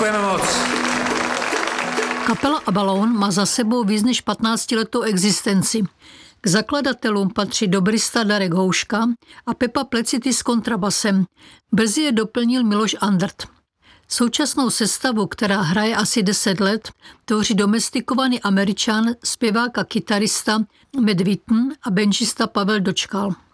Děkujeme moc. Kapela Abalone má za sebou víc než 15letou existenci. K zakladatelům patří dobrista Darek Houška a Pepa Plecity s kontrabasem. Brzy je doplnil Miloš Andrt. Současnou sestavu, která hraje asi 10 let, tvoří domestikovaný Američan, zpěvák a kytarista Matt Witten a benčista Pavel Dočkal.